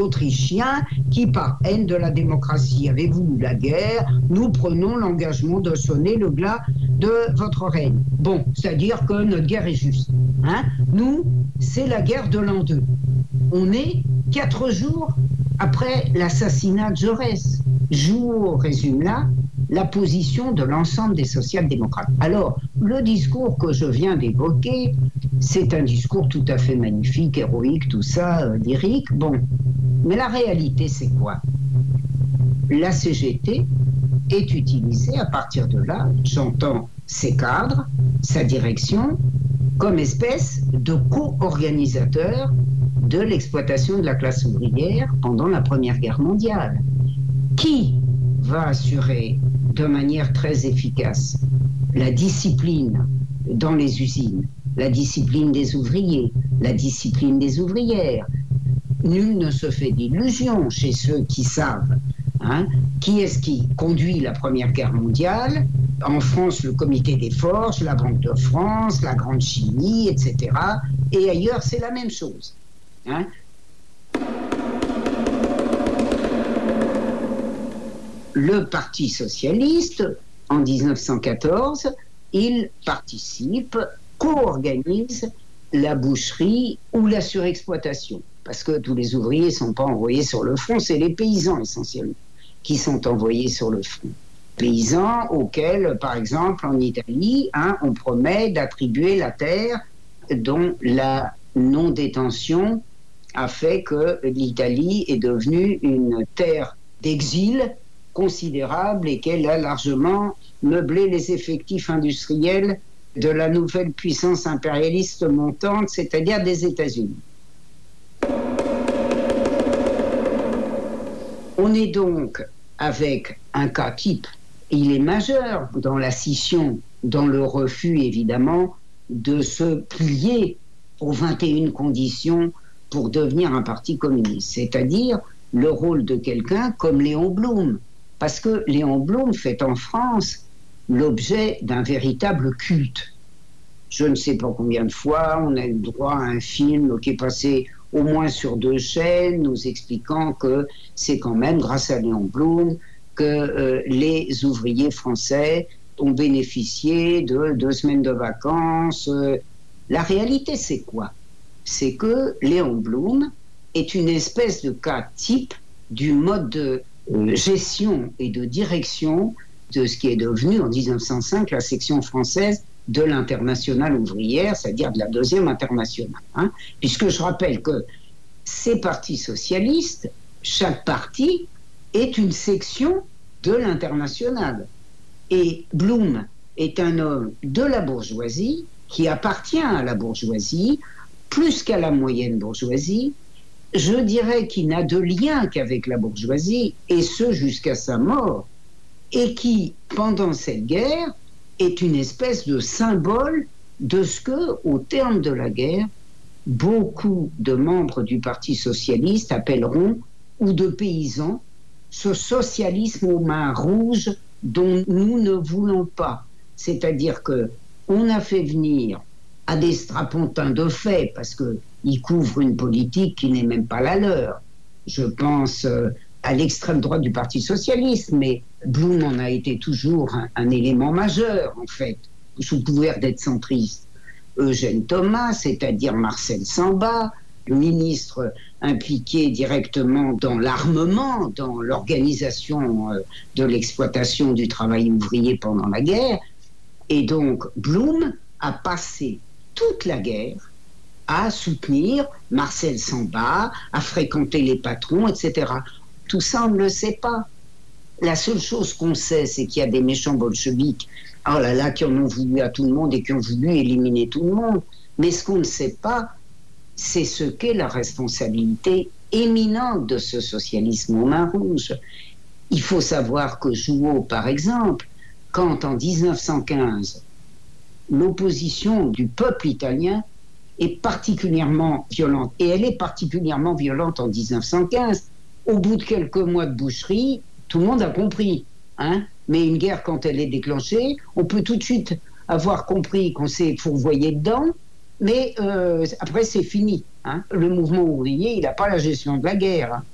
Autrichiens qui, par haine de la démocratie, avez voulu la guerre, nous prenons l'engagement de sonner le glas de votre règne. Bon, c'est-à-dire que notre guerre est juste. Hein. Nous, c'est la guerre de l'an 2. On est 4 jours après l'assassinat de Jaurès. Je vous résume là la position de l'ensemble des social-démocrates. Alors, le discours que je viens d'évoquer, c'est un discours tout à fait magnifique, héroïque, tout ça, lyrique. Bon, mais la réalité, c'est quoi? La CGT est utilisée à partir de là, j'entends ses cadres, sa direction, comme espèce de co-organisateur de l'exploitation de la classe ouvrière pendant la Première Guerre mondiale. Qui va assurer de manière très efficace la discipline dans les usines, la discipline des ouvriers, la discipline des ouvrières? Nul ne se fait d'illusions chez ceux qui savent. Hein, qui est-ce qui conduit la Première Guerre mondiale? En France, le Comité des Forges, la Banque de France, la Grande Chimie, etc. Et ailleurs, c'est la même chose. Hein. Le Parti socialiste, en 1914, il participe, co-organise la boucherie ou la surexploitation. Parce que tous les ouvriers ne sont pas envoyés sur le front, c'est les paysans essentiellement qui sont envoyés sur le front. Paysans auxquels, par exemple, en Italie, on promet d'attribuer la terre dont la non-détention a fait que l'Italie est devenue une terre d'exil considérable et qu'elle a largement meublé les effectifs industriels de la nouvelle puissance impérialiste montante, c'est-à-dire des États-Unis. On est donc avec un cas type. Il est majeur dans la scission, dans le refus évidemment de se plier aux 21 conditions pour devenir un parti communiste, c'est-à-dire le rôle de quelqu'un comme Léon Blum. Parce que Léon Blum fait en France l'objet d'un véritable culte. Je ne sais pas combien de fois on a eu droit à un film qui est passé au moins sur 2 chaînes, nous expliquant que c'est quand même grâce à Léon Blum que les ouvriers français ont bénéficié de 2 semaines de vacances. La réalité, c'est quoi? C'est que Léon Blum est une espèce de cas type du mode de gestion et de direction de ce qui est devenu en 1905 la section française de l'internationale ouvrière, c'est-à-dire de la deuxième internationale. Puisque je rappelle que ces partis socialistes, chaque parti est une section de l'internationale. Et Blum est un homme de la bourgeoisie, qui appartient à la bourgeoisie, plus qu'à la moyenne bourgeoisie. Je dirais qu'il n'a de lien qu'avec la bourgeoisie, et ce jusqu'à sa mort, et qui, pendant cette guerre, est une espèce de symbole de ce que, au terme de la guerre, beaucoup de membres du Parti socialiste appelleront, ou de paysans, ce socialisme aux mains rouges dont nous ne voulons pas. C'est-à-dire qu'on a fait venir à des strapontins de fait, parce qu'ils couvrent une politique qui n'est même pas la leur. Je pense à l'extrême droite du Parti socialiste, mais Blum en a été toujours un élément majeur, en fait, sous couvert d'être centriste. Eugène Thomas, c'est-à-dire Marcel Samba, le ministre impliqué directement dans l'armement, dans l'organisation de l'exploitation du travail ouvrier pendant la guerre. Et donc, Blum a passé toute la guerre à soutenir Marcel Samba, à fréquenter les patrons, etc. Tout ça, on ne le sait pas. La seule chose qu'on sait, c'est qu'il y a des méchants bolcheviks, oh là là, qui en ont voulu à tout le monde et qui ont voulu éliminer tout le monde. Mais ce qu'on ne sait pas, c'est ce qu'est la responsabilité éminente de ce socialisme aux mains rouges. Il faut savoir que Jouot, par exemple, quand en 1915, l'opposition du peuple italien est particulièrement violente, et elle est particulièrement violente en 1915, au bout de quelques mois de boucherie, tout le monde a compris. Mais une guerre, quand elle est déclenchée, on peut tout de suite avoir compris qu'on s'est fourvoyé dedans, mais après c'est fini. Le mouvement ouvrier, il n'a pas la gestion de la guerre.